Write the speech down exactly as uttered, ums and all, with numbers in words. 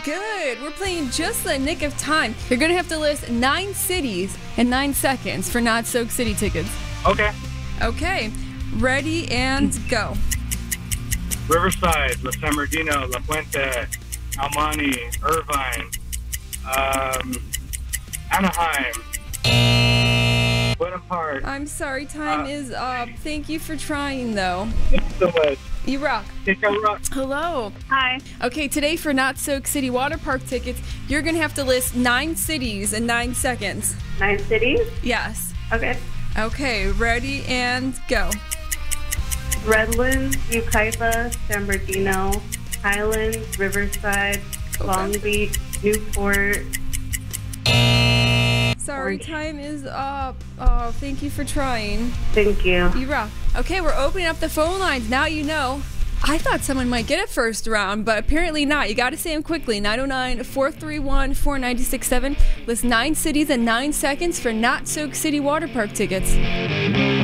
good. We're playing just the nick of time. You're going to have to list nine cities in nine seconds for Not Soak City tickets. Okay. Okay. Ready and go. Riverside, La San Bernardino, La Fuente, Almani, Irvine, um, Anaheim, Buena Park. I'm sorry, time Uh, is up. Thank you for trying, though. Thank you so much. You rock. Take a rock. Hello. Hi. Okay, today for Not Soak City Water Park tickets, you're going to have to list nine cities in nine seconds. Nine cities? Yes. Okay. Okay, ready and go. Redlands, Ukiah, San Bernardino, Highlands, Riverside, Long Beach, Newport. Sorry, Orange. time is up. Oh, thank you for trying. Thank you. You rock. Okay, we're opening up the phone lines. Now you know. I thought someone might get it first round, but apparently not. You got to say them quickly. nine oh nine, four three one, four nine six seven. List nine cities in nine seconds for Not Soak City Water Park tickets.